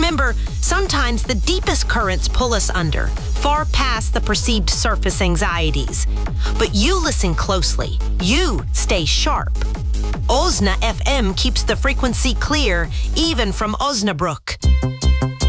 Remember, sometimes the deepest currents pull us under, far past the perceived surface anxieties. But you listen closely. You stay sharp. Osna FM keeps the frequency clear, even from Osnabrück.